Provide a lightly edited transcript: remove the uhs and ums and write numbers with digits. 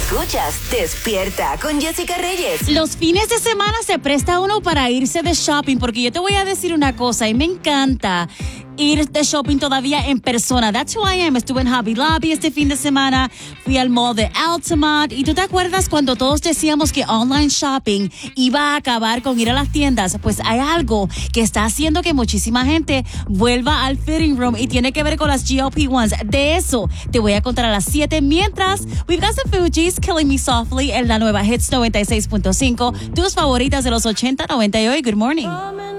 Escuchas Despierta con Jessica Reyes. Los fines de semana se presta uno para irse de shopping, porque yo te voy a decir una cosa y me encanta ir de shopping todavía en persona. That's who I am. Estuve en Hobby Lobby este fin de semana, fui al mall de Altamont, y ¿tú te acuerdas cuando todos decíamos que online shopping iba a acabar con ir a las tiendas? Pues hay algo que está haciendo que muchísima gente vuelva al fitting room y tiene que ver con las GLP-1s. De eso te voy a contar a las 7. Mientras, we've got the Fugees, Killing Me Softly, en la nueva Hits 96.5, tus favoritas de los 80, 90 y hoy. Good morning.